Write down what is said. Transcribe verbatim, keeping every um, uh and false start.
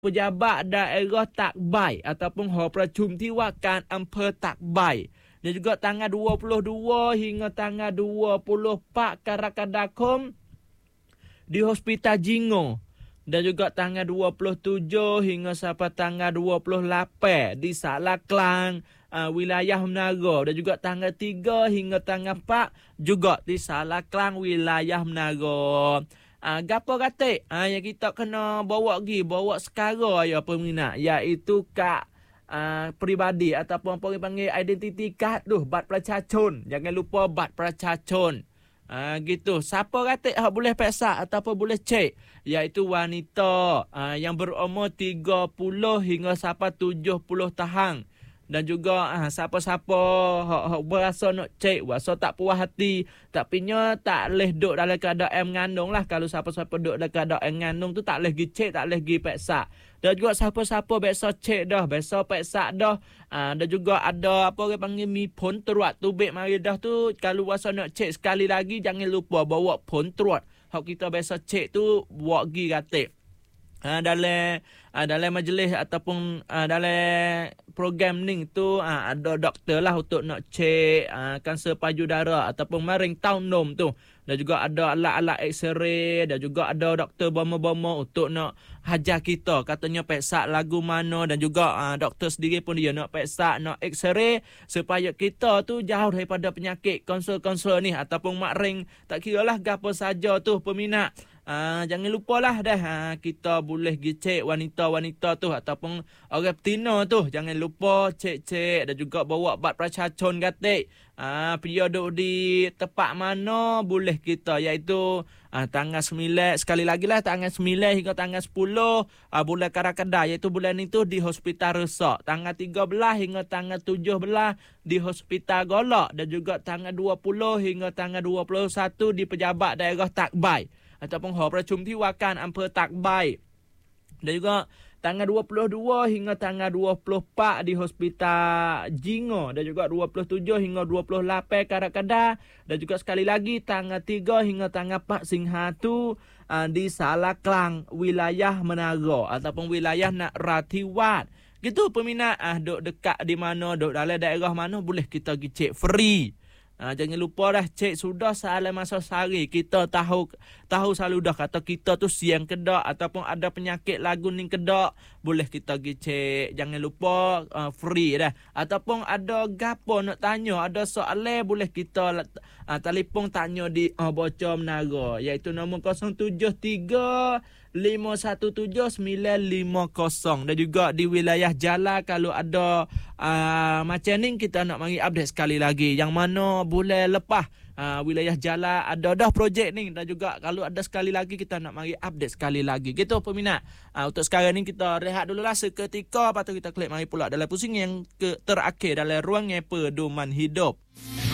pejabat daerah tak baik ataupun hall percumที่ว่าการอำเภอ tak baik. Dan juga tanggal dua puluh dua hingga tanggal dua puluh empat Karakadakom di Hospital Jingo. Dan juga tanggal dua puluh tujuh hingga sampai tanggal dua puluh lapan di Salak Klang, uh, wilayah Menara. Dan juga tanggal tiga hingga tanggal empat juga di Salak Klang, wilayah Menara. Uh, gapo kata uh, yang kita kena bawa pergi, bawa sekarang ya peminat, iaitu kad Uh, peribadi ataupun apa orang panggil identity card tu, bat ประชาชน. Jangan lupa bat ประชาชน. Uh, gitu. Siapa kata uh, boleh periksa ataupun boleh cek, iaitu wanita uh, yang berumur tiga puluh hingga sampai tujuh puluh tahun. Dan juga uh, siapa-siapa hak hak berasa nak cek, berasa tak puas hati, tapi nya tak boleh duduk dalam keadaan mengandung lah. Kalau siapa-siapa duduk dalam keadaan mengandung tu tak boleh pergi cek, tak boleh pergi periksa. Dan juga siapa-siapa biasa cek dah, biasa periksa dah. Uh, dan juga ada apa orang panggil mi pon teruat tubik mari dah tu. Kalau berasa nak cek sekali lagi, jangan lupa bawa pon teruat. Hak kita biasa cek tu bawa pergi katik. Uh, dalam uh, dalam majlis ataupun uh, dalam program ni tu uh, ada doktor lah untuk nak cek uh, kanser payudara ataupun maring taun nom tu. Dan juga ada alat-alat x-ray, dan juga ada doktor bomo-bomo untuk nak hajar kita, katanya periksa lagu mana. Dan juga uh, doktor sendiri pun dia nak periksa, nak x-ray supaya kita tu jauh daripada penyakit konsul-konsul ni ataupun maring tak kira lah gapo saja tu peminat. Uh, jangan lupalah dah uh, kita boleh pergi cek wanita-wanita tu ataupun orang betina tu, jangan lupa cek-cek. Dan juga bawa bat ประชาชน katik. Uh, dia duduk di tempat mana boleh kita, iaitu uh, tanggal sembilan, sekali lagi lah tanggal sembilan hingga tanggal sepuluh uh, bulan Karakada, iaitu bulan itu di Hospital Resak. Tanggal tiga belas hingga tanggal tujuh belas di Hospital Golok. Dan juga tanggal dua puluh hingga tanggal dua puluh satu di pejabat daerah Tak Baik ataupun hall percumที่ว่าการอำเภอ Tak Baik. Dan juga tanggal dua puluh dua hingga tanggal dua puluh empat di Hospital Jingo. Dan juga dua puluh tujuh hingga dua puluh lapan Karakada. Dan juga sekali lagi tanggal tiga hingga tanggal empat Singhatu uh, di Salak Klang, wilayah Menara ataupun wilayah Narathiwat. Gitu peminat, ah uh, duk dekat di mana, duk dalam daerah mana boleh kita pergi cek free. Ha, jangan lupa dah cek sudah salah masa sehari. Kita tahu tahu selalu dah kata kita tu siang kedak ataupun ada penyakit lagu ni kedak, boleh kita pergi cek. Jangan lupa uh, free dah. Ataupun ada gapo nak tanya, ada soalan, boleh kita uh, telefon tanya di uh, Bocor Menara, iaitu nombor kosong tujuh tiga lima satu tujuh sembilan lima kosong. Dan juga di wilayah Jala kalau ada uh, macam ni kita nak mari update sekali lagi, yang mana bulan lepas uh, wilayah Jala ada dah projek ni. Dan juga kalau ada sekali lagi kita nak mari update sekali lagi. Gitu peminat. Uh, untuk sekarang ni kita rehat dululah seketika, lepas tu kita klik mari pula dalam pusing yang ke terakhir dalam ruang pedoman hidup.